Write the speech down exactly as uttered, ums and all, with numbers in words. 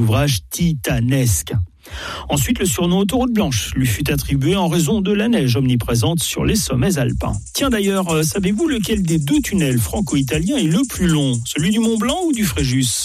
ouvrage titanesque. Ensuite, le surnom autoroute blanche lui fut attribué en raison de la neige omniprésente sur les sommets alpins. Tiens d'ailleurs, euh, savez-vous lequel des deux tunnels franco-italiens est le plus long ? Celui du Mont Blanc ou du Fréjus ?